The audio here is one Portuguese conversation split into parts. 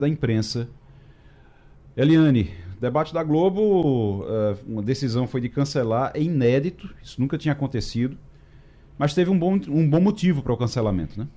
da imprensa. Eliane, debate da Globo, uma decisão foi de cancelar, é inédito, isso nunca tinha acontecido, mas teve um bom motivo para o cancelamento, né?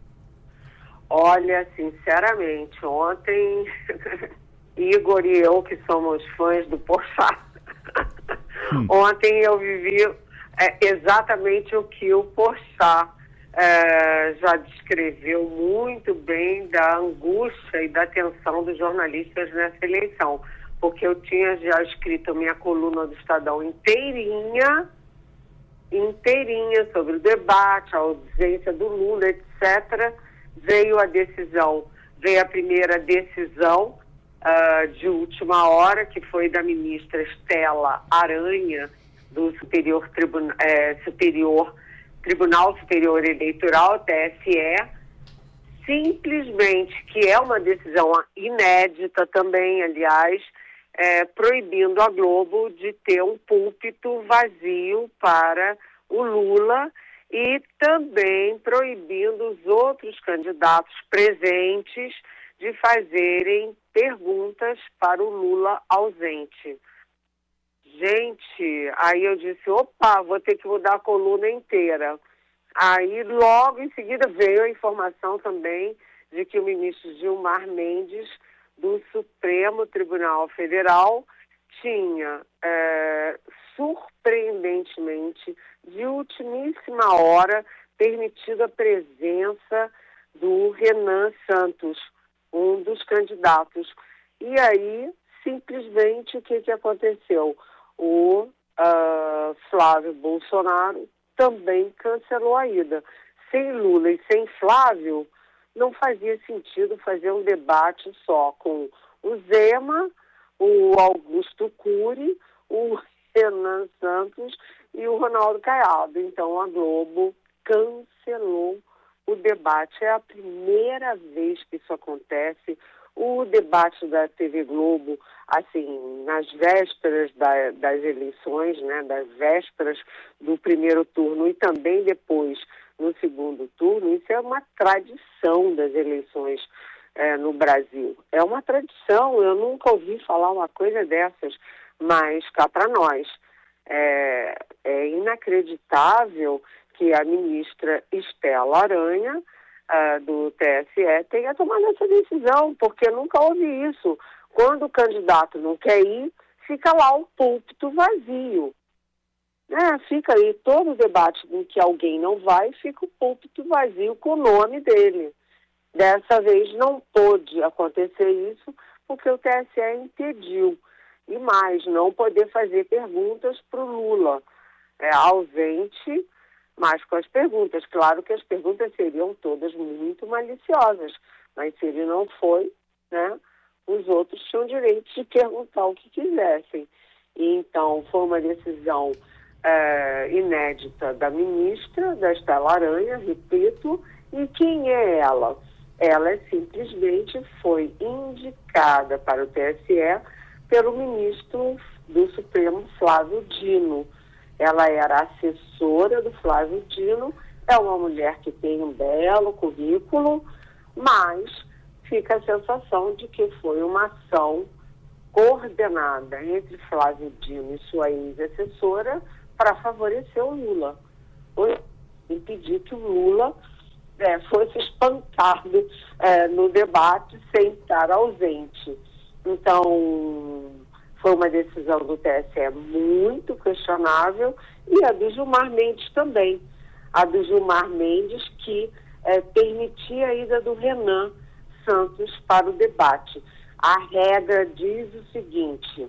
Olha, sinceramente, ontem, Igor e eu, que somos fãs do Porchat, ontem eu vivi exatamente o que o Porchat já descreveu muito bem da angústia e da tensão dos jornalistas nessa eleição, porque eu tinha já escrito a minha coluna do Estadão inteirinha sobre o debate, a ausência do Lula, etc. Veio a primeira decisão de última hora, que foi da ministra Estela Aranha, do Tribunal Superior Eleitoral, TSE, simplesmente, que é uma decisão inédita também, aliás, proibindo a Globo de ter um púlpito vazio para o Lula e também proibindo os outros candidatos presentes de fazerem perguntas para o Lula ausente. Gente, aí eu disse, opa, vou ter que mudar a coluna inteira. Aí logo em seguida veio a informação também de que o ministro Gilmar Mendes, do Supremo Tribunal Federal, tinha, surpreendentemente, de ultimíssima hora, permitido a presença do Renan Santos, um dos candidatos. E aí, simplesmente, o que aconteceu? O Flávio Bolsonaro também cancelou a ida. Sem Lula e sem Flávio, não fazia sentido fazer um debate só com o Zema, o Augusto Cury, o Renan Santos e o Ronaldo Caiado. Então a Globo cancelou o debate. É a primeira vez que isso acontece. O debate da TV Globo, assim, nas vésperas das eleições, né, das vésperas do primeiro turno e também depois no segundo turno, isso é uma tradição das eleições no Brasil. É uma tradição, eu nunca ouvi falar uma coisa dessas, mas cá para nós. É inacreditável que a ministra Estela Aranha, do TSE, tenha tomado essa decisão, porque nunca houve isso. Quando o candidato não quer ir, fica lá o púlpito vazio. Fica aí todo o debate em que alguém não vai, fica o púlpito vazio com o nome dele. Dessa vez não pôde acontecer isso, porque o TSE impediu. E mais, não poder fazer perguntas para o Lula. Ausente, mas com as perguntas. Claro que as perguntas seriam todas muito maliciosas, mas se ele não foi, né, os outros tinham direito de perguntar o que quisessem. E então foi uma decisão inédita da ministra, da Estela Aranha, repito. E quem é ela? Ela simplesmente foi indicada para o TSE pelo ministro do Supremo, Flávio Dino. Ela era assessora do Flávio Dino, é uma mulher que tem um belo currículo, mas fica a sensação de que foi uma ação coordenada entre Flávio Dino e sua ex-assessora para favorecer o Lula. Impedir que o Lula fosse espancado no debate sem estar ausente. Então, foi uma decisão do TSE muito questionável, e a do Gilmar Mendes também. A do Gilmar Mendes, que permitia a ida do Renan Santos para o debate. A regra diz o seguinte,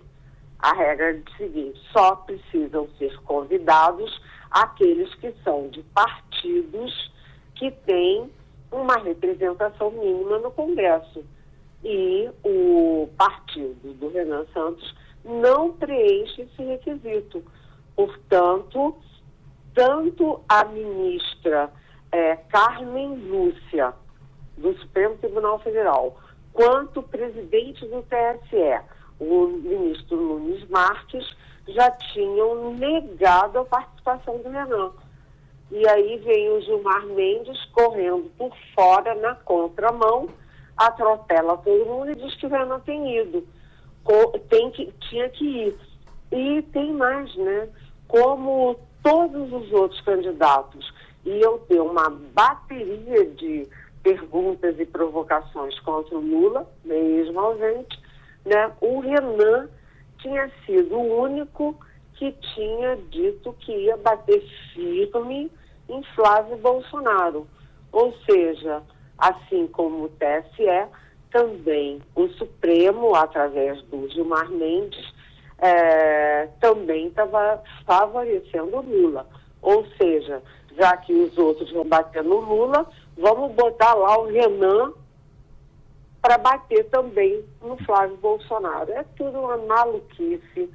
só precisam ser convidados aqueles que são de partidos que têm uma representação mínima no Congresso. E o partido do Renan Santos não preenche esse requisito. Portanto, tanto a ministra Carmen Lúcia, do Supremo Tribunal Federal, quanto o presidente do TSE, o ministro Nunes Marques, já tinham negado a participação do Renan. E aí vem o Gilmar Mendes correndo por fora, na contramão, atropela todo mundo e diz que o Renan tem ido. Tinha que ir. E tem mais, né? Como todos os outros candidatos iam ter uma bateria de perguntas e provocações contra o Lula, mesmo ausente, né? O Renan tinha sido o único que tinha dito que ia bater firme em Flávio Bolsonaro. Ou seja, assim como o TSE, também o Supremo, através do Gilmar Mendes, também estava favorecendo o Lula. Ou seja, já que os outros vão bater no Lula, vamos botar lá o Renan para bater também no Flávio Bolsonaro. É tudo uma maluquice,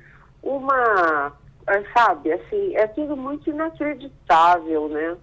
sabe, assim, é tudo muito inacreditável, né?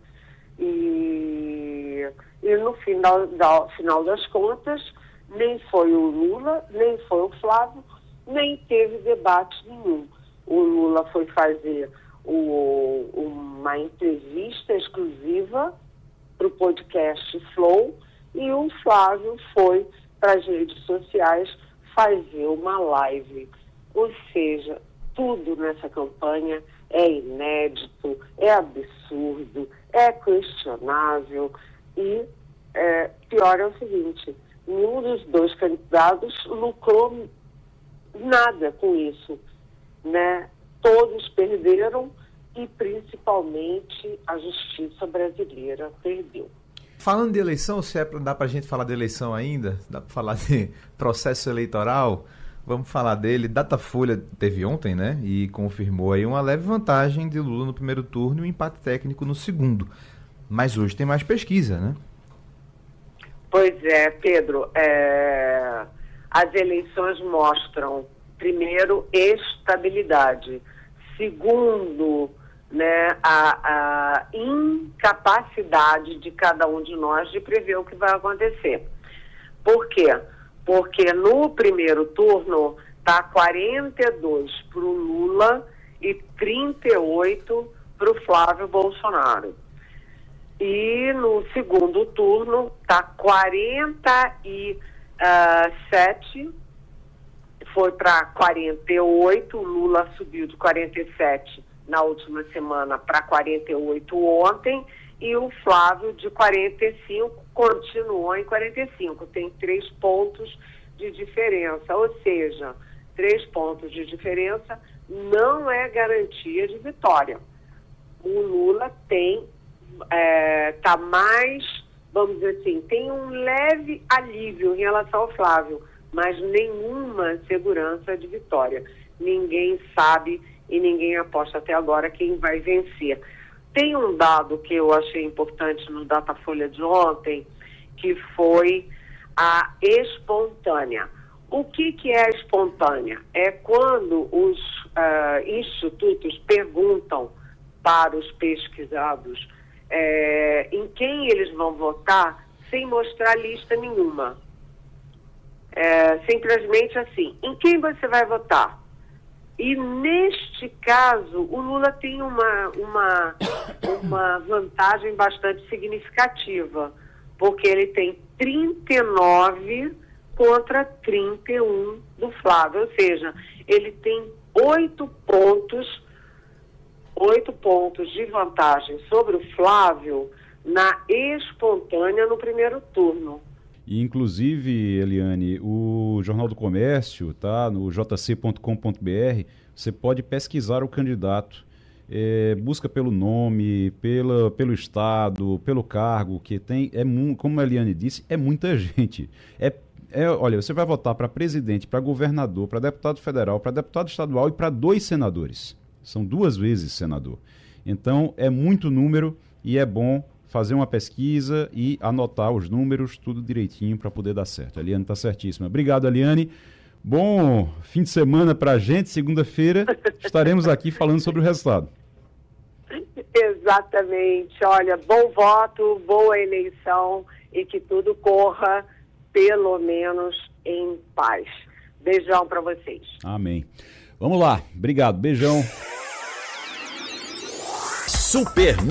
E no final das contas, nem foi o Lula, nem foi o Flávio, nem teve debate nenhum. O Lula foi fazer uma entrevista exclusiva para o podcast Flow e o Flávio foi para as redes sociais fazer uma live. Ou seja, tudo nessa campanha é inédito, é absurdo, é questionável e pior é o seguinte, nenhum dos dois candidatos lucrou nada com isso, né? Todos perderam e principalmente a justiça brasileira perdeu. Falando de eleição, se dá para a gente falar de eleição ainda, dá para falar de processo eleitoral, vamos falar dele. Datafolha teve ontem, né? E confirmou aí uma leve vantagem de Lula no primeiro turno e um empate técnico no segundo. Mas hoje tem mais pesquisa, né? Pois é, Pedro. As eleições mostram, primeiro, estabilidade. Segundo, né, a incapacidade de cada um de nós de prever o que vai acontecer. Por quê? Porque no primeiro turno está 42 para o Lula e 38 para o Flávio Bolsonaro. E no segundo turno está 47, foi para 48, o Lula subiu de 47 na última semana para 48 ontem, e o Flávio de 45 continuou em 45. Tem 3 pontos de diferença, ou seja, 3 pontos de diferença não é garantia de vitória. O Lula está mais, vamos dizer assim, tem um leve alívio em relação ao Flávio, mas nenhuma segurança de vitória. Ninguém sabe e ninguém aposta até agora quem vai vencer. Tem um dado que eu achei importante no Datafolha de ontem, que foi a espontânea. O que é a espontânea? É quando os institutos perguntam para os pesquisados em quem eles vão votar sem mostrar lista nenhuma. Simplesmente assim, em quem você vai votar? E neste caso, o Lula tem uma vantagem bastante significativa, porque ele tem 39 contra 31 do Flávio, ou seja, ele tem 8 pontos de vantagem sobre o Flávio na espontânea no primeiro turno. E, inclusive, Eliane, o Jornal do Comércio, tá, no jc.com.br, você pode pesquisar o candidato, busca pelo nome, pelo estado, pelo cargo que tem, como a Eliane disse, é muita gente. Olha, você vai votar para presidente, para governador, para deputado federal, para deputado estadual e para 2 senadores. São 2 vezes senador. Então, é muito número e é bom fazer uma pesquisa e anotar os números, tudo direitinho para poder dar certo. A Eliane está certíssima. Obrigado, Eliane. Bom fim de semana para a gente. Segunda-feira estaremos aqui falando sobre o resultado. Exatamente. Olha, bom voto, boa eleição e que tudo corra, pelo menos, em paz. Beijão para vocês. Amém. Vamos lá. Obrigado. Beijão. Super